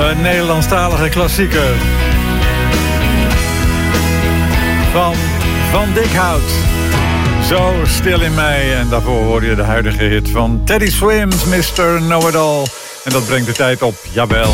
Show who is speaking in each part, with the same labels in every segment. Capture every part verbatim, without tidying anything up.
Speaker 1: Een Nederlandstalige klassieker. Van Van Dikhout. Zo stil in mij. En daarvoor hoor je de huidige hit van Teddy Swims, mister Know-It-All. En dat brengt de tijd op, jawel,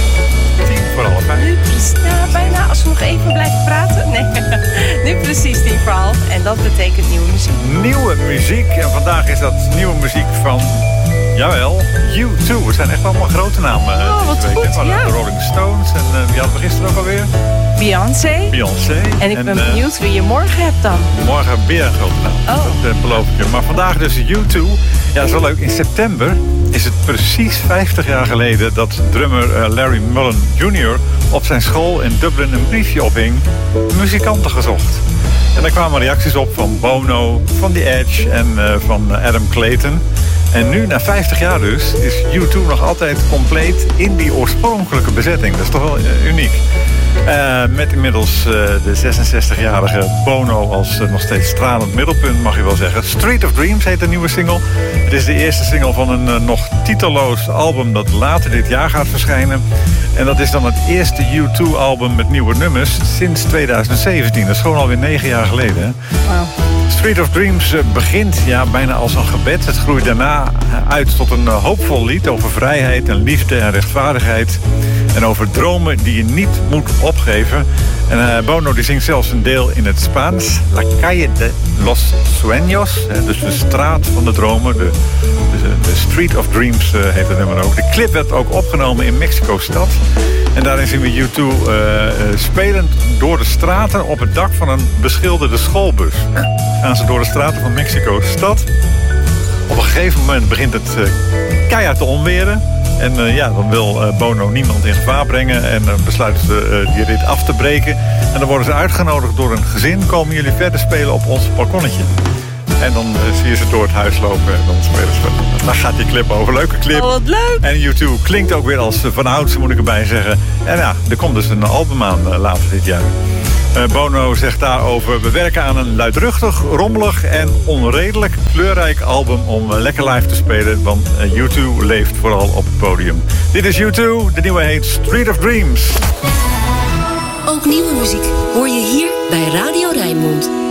Speaker 1: tien voor half vijf.
Speaker 2: Nu precies, nou, bijna, als we nog even blijven praten. Nee, nu precies tien voor half. En dat betekent nieuwe muziek.
Speaker 1: Nieuwe muziek. En vandaag is dat nieuwe muziek van, jawel, U twee. Het zijn echt allemaal grote namen.
Speaker 2: Oh, wat
Speaker 1: deze week,
Speaker 2: goed,
Speaker 1: hè?
Speaker 2: ja.
Speaker 1: De Rolling Stones. En uh, wie hadden we gisteren ook alweer?
Speaker 2: Beyoncé.
Speaker 1: Beyoncé.
Speaker 2: En ik
Speaker 1: en,
Speaker 2: ben
Speaker 1: uh,
Speaker 2: benieuwd wie je morgen hebt dan.
Speaker 1: Morgen weer een grote naam.
Speaker 2: Oh.
Speaker 1: Dat uh, beloof ik je. Maar vandaag dus U twee. Ja, dat is wel leuk. In september is het precies vijftig jaar geleden dat drummer uh, Larry Mullen junior op zijn school in Dublin een briefje ophing. Muzikanten gezocht. En daar kwamen reacties op van Bono, van The Edge en uh, van Adam Clayton. En nu, na vijftig jaar dus, is U twee nog altijd compleet in die oorspronkelijke bezetting. Dat is toch wel uh, uniek. Uh, met inmiddels uh, de zesenzestigjarige Bono als uh, nog steeds stralend middelpunt, mag je wel zeggen. Street of Dreams heet de nieuwe single. Het is de eerste single van een uh, nog titelloos album dat later dit jaar gaat verschijnen. En dat is dan het eerste U twee album met nieuwe nummers sinds tweeduizend zeventien. Dat is gewoon alweer negen jaar geleden. Hè?
Speaker 2: Wow.
Speaker 1: Street of Dreams uh, begint ja, bijna als een gebed. Het groeit daarna uit tot een uh, hoopvol lied over vrijheid en liefde en rechtvaardigheid. En over dromen die je niet moet opgeven. En uh, Bono die zingt zelfs een deel in het Spaans. La calle de los sueños. Hè, dus de straat van de dromen. De, de, de Street of Dreams uh, heet het nummer ook. De clip werd ook opgenomen in Mexico-stad. En daarin zien we U twee uh, uh, spelend door de straten op het dak van een beschilderde schoolbus. Gaan ze door de straten van Mexico-stad. Op een gegeven moment begint het uh, keihard te onweren. En uh, ja, dan wil uh, Bono niemand in gevaar brengen. En uh, besluiten ze uh, die rit af te breken. En dan worden ze uitgenodigd door een gezin. Komen jullie verder spelen op ons balkonnetje? En dan uh, zie je ze door het huis lopen. En dan spelen ze. Daar gaat die clip over. Leuke clip.
Speaker 2: Oh, wat leuk.
Speaker 1: En U twee klinkt ook weer als Van Houtse, moet ik erbij zeggen. En ja, er komt dus een album aan uh, later dit jaar. Uh, Bono zegt daarover: we werken aan een luidruchtig, rommelig en onredelijk kleurrijk album om uh, lekker live te spelen, want uh, U twee leeft vooral op het podium. Dit is U twee, de nieuwe heet Street of Dreams.
Speaker 3: Ook nieuwe muziek hoor je hier bij Radio Rijnmond.